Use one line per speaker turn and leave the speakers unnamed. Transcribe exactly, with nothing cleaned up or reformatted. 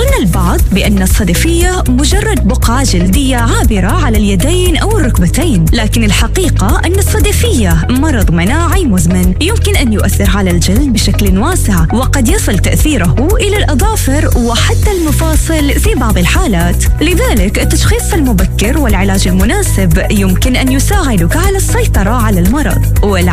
يظن البعض بأن الصدفية مجرد بقعة جلدية عابرة على اليدين أو الركبتين، لكن الحقيقة أن الصدفية مرض مناعي مزمن يمكن أن يؤثر على الجلد بشكل واسع، وقد يصل تأثيره إلى الأظافر وحتى المفاصل في بعض الحالات. لذلك التشخيص المبكر والعلاج المناسب يمكن أن يساعدك على السيطرة على المرض.